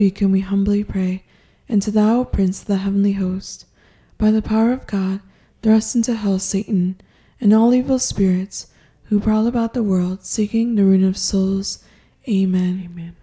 Can we humbly pray, and to thou, Prince of the heavenly host, by the power of God, thrust into hell Satan and all evil spirits who prowl about the world seeking the ruin of souls. Amen. Amen.